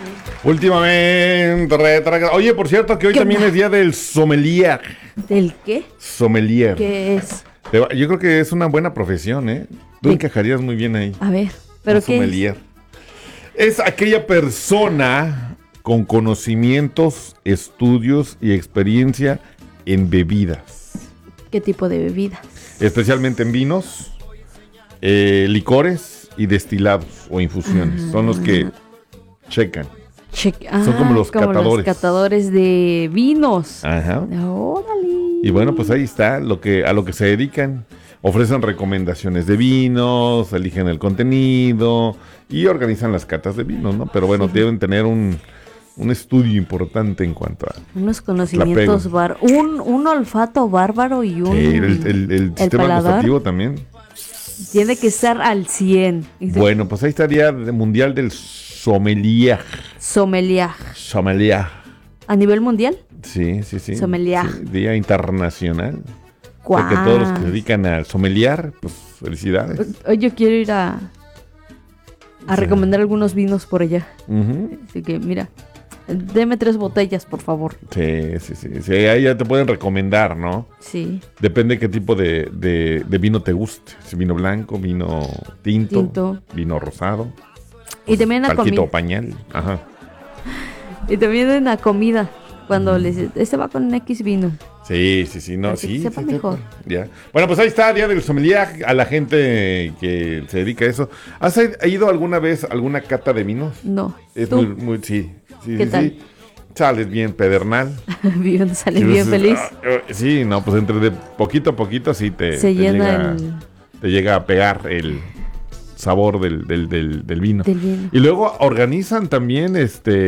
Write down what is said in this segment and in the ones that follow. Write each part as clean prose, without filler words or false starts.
Últimamente, oye, por cierto, que hoy ¿Qué también onda? es día del sommelier. ¿Del qué? Sommelier. ¿Qué es? Yo creo que es una buena profesión, ¿eh? Tú ¿De- encajarías muy bien ahí. A ver, ¿pero Un qué es? sommelier. Es aquella persona con conocimientos, estudios y experiencia en bebidas. ¿Qué tipo de bebidas? Especialmente en vinos, licores y destilados o infusiones. Son los que checan. Son como los catadores. Los catadores de vinos. Ajá. Órale. Y bueno, pues ahí está a lo que se dedican. Ofrecen recomendaciones de vinos, eligen el contenido y organizan las catas de vinos, ¿no? Pero bueno, deben tener un estudio importante en cuanto a... Unos conocimientos un olfato bárbaro y un... el sistema paladar gustativo también. tiene que estar al 100. Bueno, pues ahí está el Día Mundial del Sommelier. Sommelier. Sommelier. ¿A nivel mundial? Sí. Sommelier. Sí, Día Internacional. ¡Guau! O sea que todos los que se dedican al sommelier, pues felicidades. Hoy yo quiero ir a recomendar algunos vinos por allá. Ujú. Así que, mira, deme 3 botellas, por favor. Sí, ahí ya te pueden recomendar, ¿no? Sí. Depende qué tipo de vino te guste. Si vino blanco, vino tinto. Vino rosado. Y también la Palquito o comida. pañal. Ajá. Y también en la comida. Cuando les este va con X vino. Sí, no, Para que sí. sepa sí, mejor. Ya. Bueno, pues ahí está, Día del Sommelier, a la gente que se dedica a eso. ¿Has ido alguna vez a alguna cata de vinos? No. Es ¿Tú? muy, sí. ¿Qué tal? Sí. Sales bien pedernal. Bien, sale Sí, bien pues, feliz. Sí, no, pues entre de poquito a poquito sí Se llena te llega a pegar el sabor del vino. del vino. Y luego organizan también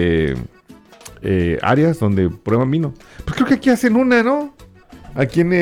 áreas donde prueban vino. Pues creo que aquí hacen una, ¿no? Aquí en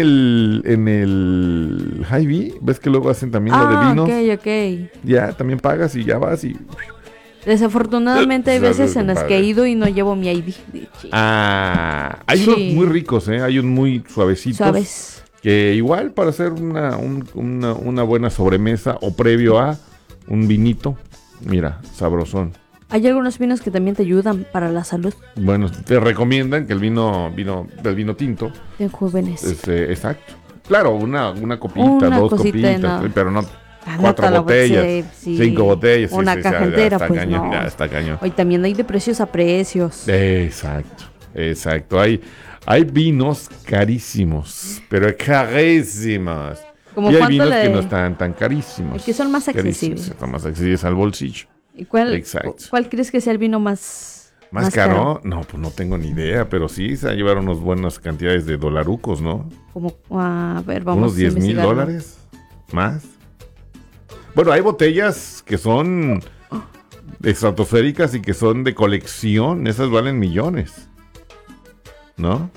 el Hy-Vee, ves que luego hacen también lo de vinos. Ok. Ya, también pagas y ya vas y... Desafortunadamente hay Pues, veces en las que he compadre. ido y no llevo mi ID. Hay Sí. unos muy ricos, ¿eh? Hay unos muy suavecitos. ¿Sabes? Que igual para hacer una buena sobremesa o previo a un vinito, mira, sabrosón. Hay algunos vinos que también te ayudan para la salud Bueno, te recomiendan que el vino tinto, en jóvenes. exacto. Claro, una copita, Una 2 cosita, copitas, no. pero no No 4 toda la botellas, botella, sí. 5 botellas. Una sí, caja ya entera, está pues cañón, no. ya está cañón. Hoy también hay de precios a precios. Exacto. Hay vinos carísimos, pero carísimos. ¿Cómo Y hay cuánto vinos que le- no están tan carísimos. Que son más Carísimos, accesibles. están más accesibles al bolsillo. ¿Y cuál Exacto. crees que sea el vino más ¿Más caro? No, pues no tengo ni idea, pero sí se llevaron unas buenas cantidades de dolarucos, ¿no? Como, a ver, vamos Unos a 10,000 investigarlo. dólares. ¿Más? Bueno, hay botellas que son estratosféricas y que son de colección. Esas valen millones. ¿No?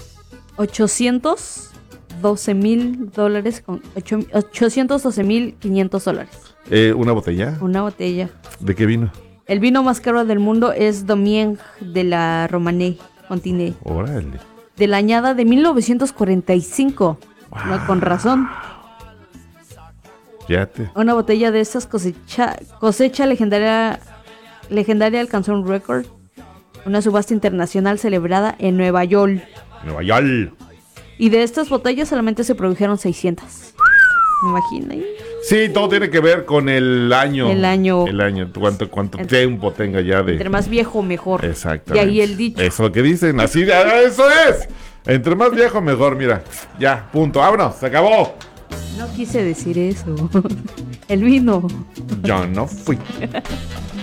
$812,000 con $812,500. ¿Una botella? Una botella. ¿De qué vino? El vino más caro del mundo es Domieng de la Romanée Continé, Órale. de la añada de 1945. No, con razón. Fíjate. Una botella de estas cosecha legendaria alcanzó un récord. Una subasta internacional celebrada en Nueva York. Nueva York. Y de estas botellas solamente se produjeron 600. ¿Me imagino? Sí, todo tiene que ver con el año. El año. ¿Cuánto tiempo tenga ya de... Entre más viejo, mejor. Exactamente. Y ahí el dicho. Eso es lo que dicen. Así, eso es. Entre más viejo, mejor. Mira. Ya, punto. Vámonos. Se acabó. No quise decir eso. El vino. Yo no fui.